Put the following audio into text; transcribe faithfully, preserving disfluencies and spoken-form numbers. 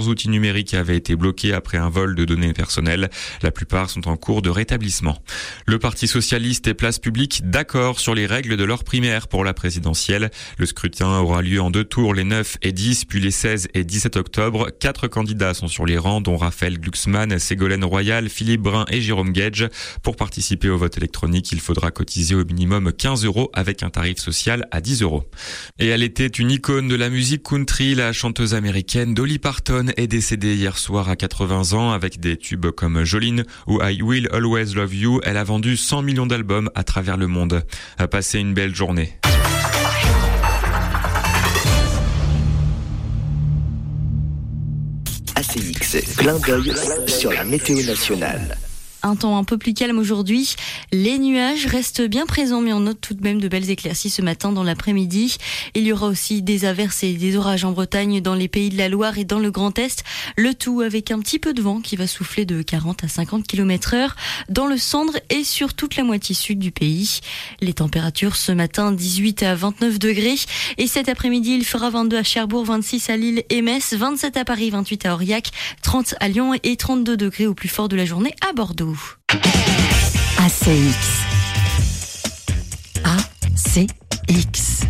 outils numériques avaient été bloqués après un vol de données personnelles. La plupart sont en cours de rétablissement. Le Parti socialiste et Place publique d'accord sur les règles de leur primaire pour la présidentielle. Le scrutin aura lieu en deux tours, les neuf et dix, puis les seize et dix-sept octobre. Quatre candidats sont sur les rangs, dont Raphaël Glucksmann, Ségolène Royal, Philippe Brun et Jérôme Gage. Pour participer au vote électronique, il faudra cotiser au minimum quinze euros avec un tarif social à dix euros. Et elle était une icône de la musique country. La chanteuse américaine Dolly Parton est décédée hier soir à quatre-vingts ans avec des tubes comme Jolene ou I Will Always Love You. Elle a vendu cent millions d'albums à travers le monde. A passé une belle journée. A C X, clin d'œil sur la météo nationale. Un temps un peu plus calme aujourd'hui. Les nuages restent bien présents, mais on note tout de même de belles éclaircies ce matin dans l'après-midi. Il y aura aussi des averses et des orages en Bretagne, dans les pays de la Loire et dans le Grand Est. Le tout avec un petit peu de vent qui va souffler de quarante à cinquante kilomètres heure dans le centre et sur toute la moitié sud du pays. Les températures ce matin, dix-huit à vingt-neuf degrés. Et cet après-midi, il fera vingt-deux à Cherbourg, vingt-six à Lille et Metz, vingt-sept à Paris, vingt-huit à Aurillac, trente à Lyon et trente-deux degrés au plus fort de la journée à Bordeaux. A C X. A C X.